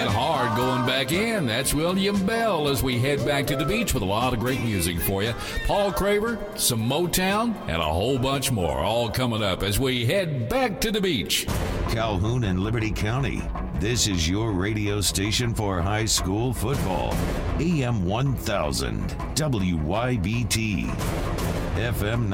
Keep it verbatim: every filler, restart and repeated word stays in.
and hard going back in. That's William Bell as we head back to the beach with a lot of great music for you. Paul Craver, some Motown, and a whole bunch more all coming up as we head back to the beach. Calhoun and Liberty County. This is your radio station for high school football. A M one thousand, W Y B T, F M